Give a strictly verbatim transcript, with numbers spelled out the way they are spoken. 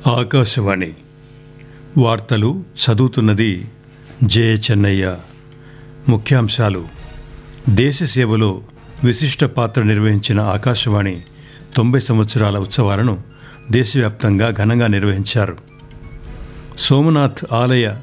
ఆకాశవాణి వార్తలు చదువుతున్నది జే చెన్నయ్య. ముఖ్యాంశాలు: దేశ సేవలో విశిష్ట పాత్ర నిర్వహించిన ఆకాశవాణి తొంభై సంవత్సరాల ఉత్సవాలను దేశవ్యాప్తంగా ఘనంగా నిర్వహించారు. సోమనాథ్ ఆలయ